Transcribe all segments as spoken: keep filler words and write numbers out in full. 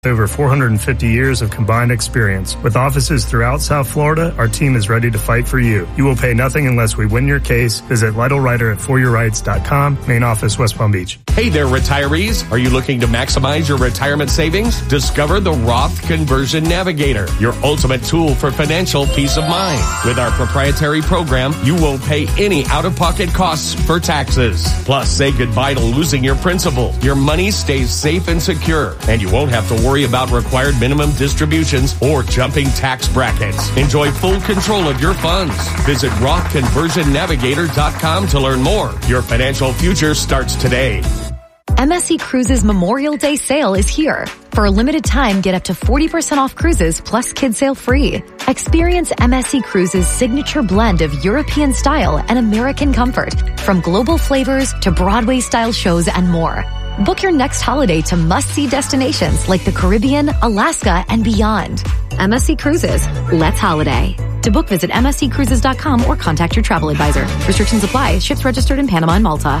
Over four hundred fifty years of combined experience. With offices throughout South Florida, our team is ready to fight for you. You will pay nothing unless we win your case. Visit Lytle Ryder at for your rights dot com. Main office, West Palm Beach. Hey there, retirees. Are you looking to maximize your retirement savings? Discover the Roth Conversion Navigator, your ultimate tool for financial peace of mind. With our proprietary program, you won't pay any out-of-pocket costs for taxes. Plus, say goodbye to losing your principal. Your money stays safe and secure, and you won't have to worry Worry about required minimum distributions or jumping tax brackets. Enjoy full control of your funds. Visit Roth Conversion Navigator dot com to learn more. Your financial future starts today. M S C Cruises Memorial Day sale is here. For a limited time, get up to forty percent off cruises plus kid sale free. Experience M S C Cruises' signature blend of European style and American comfort, from global flavors to Broadway-style shows and more. Book your next holiday to must-see destinations like the Caribbean, Alaska, and beyond. M S C Cruises. Let's holiday. To book, visit M S C cruises dot com or contact your travel advisor. Restrictions apply. Ships registered in Panama and Malta.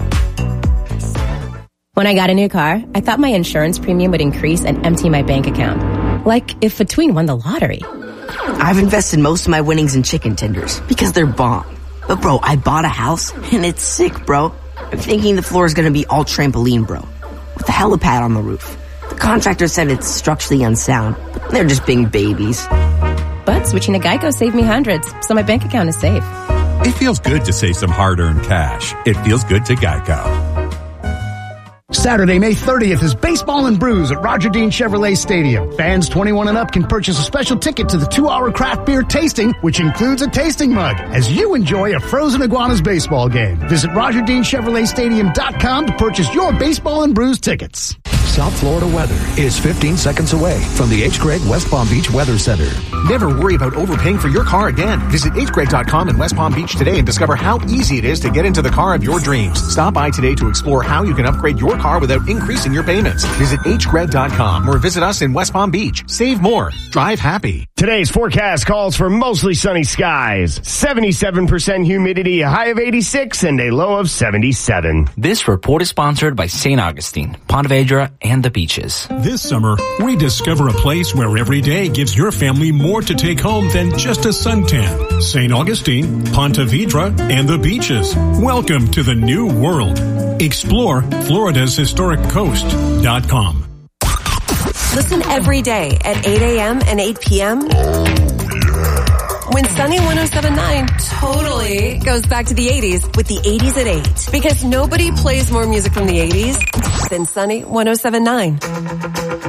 When I got a new car, I thought my insurance premium would increase and empty my bank account. Like if Between won the lottery. I've invested most of my winnings in chicken tenders because they're bomb. But bro, I bought a house and it's sick, bro. I'm thinking the floor is going to be all trampoline, bro, with a helipad on the roof. The contractor said it's structurally unsound, but they're just being babies. But switching to Geico saved me hundreds, so my bank account is safe. It feels good to save some hard-earned cash. It feels good to Geico. Saturday, May thirtieth is Baseball and Brews at Roger Dean Chevrolet Stadium. Fans twenty-one and up can purchase a special ticket to the two-hour craft beer tasting, which includes a tasting mug, as you enjoy a Frozen Iguanas baseball game. Visit Roger Dean Chevrolet Stadium dot com to purchase your Baseball and Brews tickets. South Florida weather is fifteen seconds away from the H. Gregg West Palm Beach Weather Center. Never worry about overpaying for your car again. Visit H Gregg dot com in West Palm Beach today and discover how easy it is to get into the car of your dreams. Stop by today to explore how you can upgrade your car without increasing your payments. Visit H Gregg dot com or visit us in West Palm Beach. Save more. Drive happy. Today's forecast calls for mostly sunny skies, seventy-seven percent humidity, a high of eighty-six, and a low of seventy-seven. This report is sponsored by Saint Augustine, Ponte Vedra, and the beaches. This summer, rediscover a place where every day gives your family more to take home than just a suntan. Saint Augustine, Ponte Vedra, and the beaches. Welcome to the new world. Explore Florida's historic coast dot com. Listen every day at eight a.m. and eight p.m. when Sunny one oh seven point nine totally goes back to the eighties with the eighties at eight. Because nobody plays more music from the eighties than Sunny one oh seven point nine.